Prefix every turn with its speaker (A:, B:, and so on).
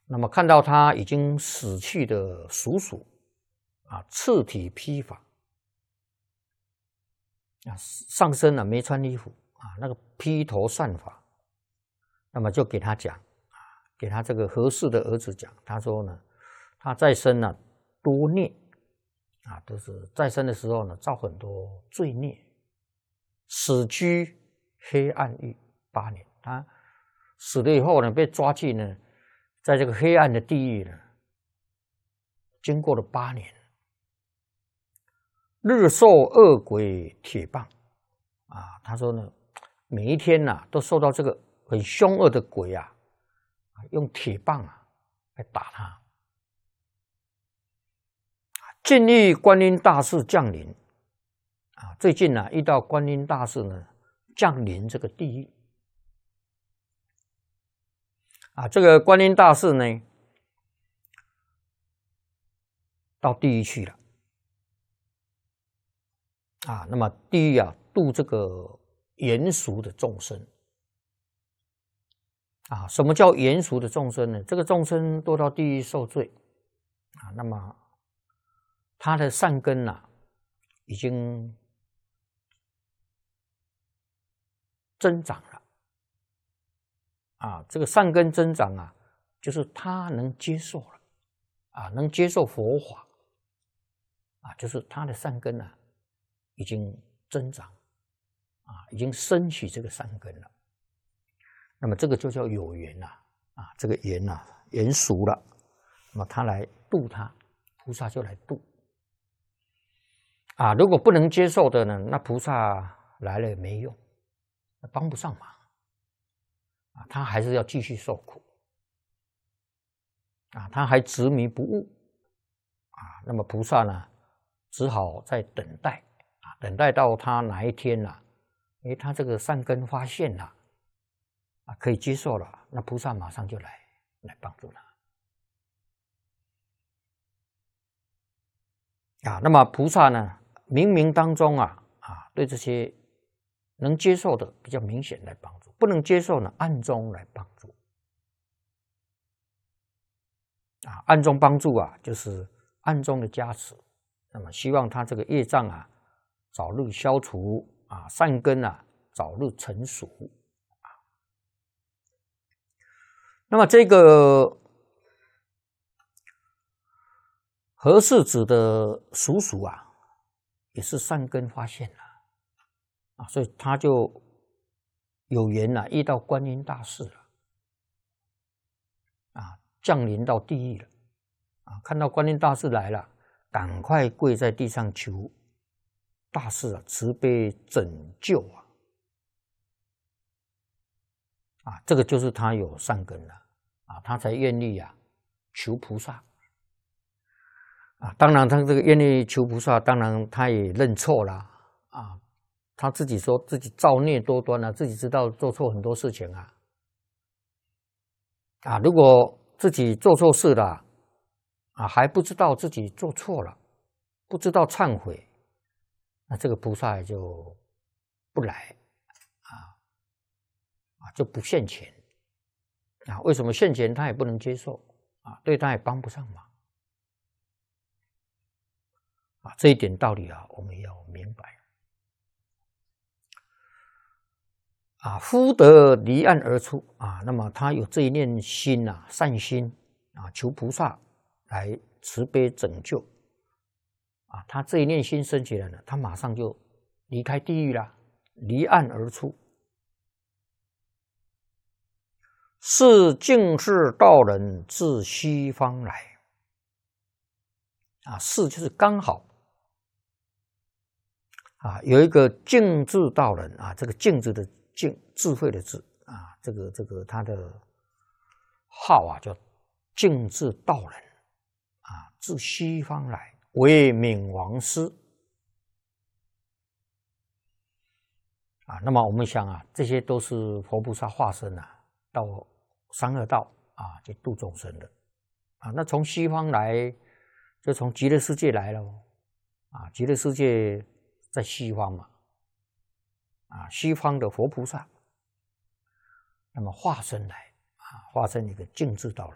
A: 那么看到他已经死去的叔叔啊，赤体披发啊，上身呢没穿衣服啊，那个披头散发，那么就给他讲啊，给他这个何氏的儿子讲，他说呢，他在生呢多孽啊，都是在生的时候呢造很多罪孽，死居黑暗狱8年，他死了以后呢，被抓去呢。在这个黑暗的地狱呢，经过了8年，日受恶鬼铁棒啊，他说呢，每一天呐、都受到这个很凶恶的鬼啊，用铁棒啊来打他。近遇观音大士降临啊，最近呢、遇到观音大士呢降临这个地狱。啊，这个观音大士呢，到地狱去了。啊，那么地狱啊，度这个严俗的众生。啊，什么叫严俗的众生呢？这个众生都到地狱受罪。啊，那么他的善根啊，已经增长了。啊，这个善根增长啊，就是他能接受了，啊，能接受佛法，啊，就是他的善根啊，已经增长，啊，已经升起这个善根了。那么这个就叫有缘呐，啊，这个缘呐，缘熟了，那么他来度他，菩萨就来度。啊，如果不能接受的呢，那菩萨来了也没用，帮不上忙。他还是要继续受苦啊，他还执迷不悟啊，那么菩萨呢，只好在等待啊，等待到他哪一天呐，他这个善根发现了啊，可以接受了，那菩萨马上就来帮助他啊。那么菩萨呢，冥冥当中啊，对这些能接受的比较明显来帮助，不能接受呢，暗中来帮助。啊，暗中帮助啊，就是暗中的加持。那么希望他这个业障啊，早日消除啊，善根啊，早日成熟啊。那么这个何氏子的叔叔啊，也是善根发现了啊，所以他就有缘啊，遇到观音大士了啊，降临到地狱了啊，看到观音大士来了，赶快跪在地上求大士啊慈悲拯救啊，这个就是他有善根了啊，他才愿意啊求菩萨啊。当然，他这个愿意求菩萨，当然他也认错了啊。他自己说自己造孽多端啊，自己知道做错很多事情啊。啊，如果自己做错事了啊，还不知道自己做错了，不知道忏悔，那这个菩萨也就不来就不现前啊。为什么现前他也不能接受啊？对他也帮不上忙啊。这一点道理啊，我们要明白啊。夫得离岸而出啊，那么他有这一念心啊，善心啊，求菩萨来慈悲拯救啊。他这一念心升起来了，他马上就离开地狱了，离岸而出。是净世道人自西方来啊，是就是刚好啊，有一个净智道人啊，这个净字的净，智慧的智啊，这个他的号啊叫净智道人啊，自西方来为冥王师啊。那么我们想啊，这些都是佛菩萨化身啊，到三恶道啊去度众生的啊。那从西方来，就从极乐世界来了啊，极乐世界在西方嘛啊，西方的佛菩萨，那么化身来啊，化身一个净智道人